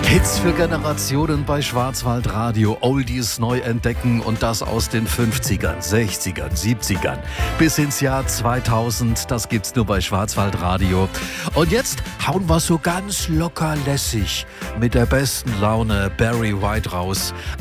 Hits für Generationen bei Schwarzwaldradio. Oldies neu entdecken und das aus den 50ern, 60ern, 70ern bis ins Jahr 2000. Das gibt's nur bei Schwarzwaldradio. Und jetzt hauen wir so ganz locker lässig mit der besten Laune Barry White raus.